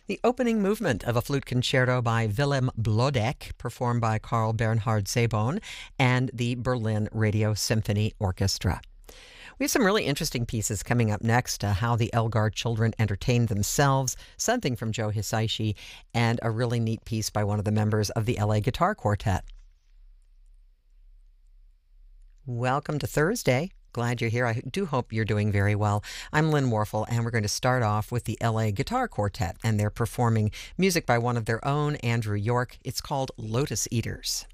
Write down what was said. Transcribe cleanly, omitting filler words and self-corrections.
The opening movement of a flute concerto by Willem Blodeck, performed by Carl Bernhard Sabon and the Berlin Radio Symphony Orchestra. We have some really interesting pieces coming up next, how the Elgar children entertained themselves, something from Joe Hisaishi, and a really neat piece by one of the members of the LA Guitar Quartet. Welcome to Thursday. Glad you're here. I do hope you're doing very well. I'm Lynn Warfel, and we're going to start off with the LA Guitar Quartet, and they're performing music by one of their own, Andrew York. It's called Lotus Eaters.